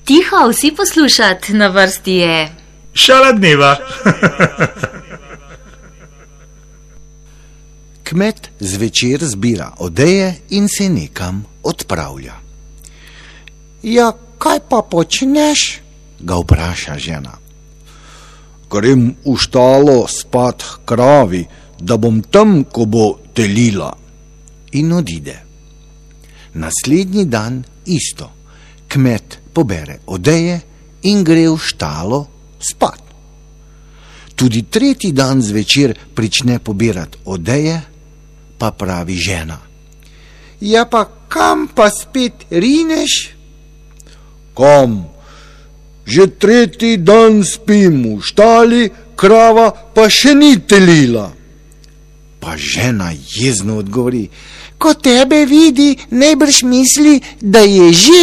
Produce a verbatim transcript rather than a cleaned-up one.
Tiho, vsi poslušat, na vrsti je Šala dneva. Kmet zvečer zbira odeje in se nekam odpravlja. Ja, kaj pa počneš? Ga vpraša žena. Grem v štalo spat h kravi, da bom tam, ko bo telila. In odide. Naslednji dan isto. Kmet pobere odeje in gre v štalo spat. Tudi tretji dan zvečer prične pobirati odeje, pa pravi žena. Ja, pa kam pa spet rineš? Kam? Že tretji dan spim v štali, krava pa še ni telila. Pa žena jezno odgovori. Ko tebe vidi, najbrž misli, da je že